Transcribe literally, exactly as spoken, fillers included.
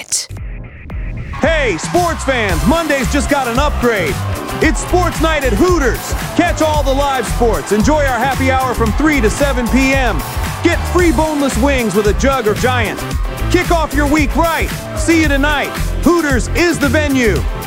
it. Hey, sports fans, Monday's just got an upgrade. It's sports night at Hooters. Catch all the live sports. Enjoy our happy hour from three to seven p.m. Get free boneless wings with a jug or giant. Kick off your week right. See you tonight. Hooters is the venue.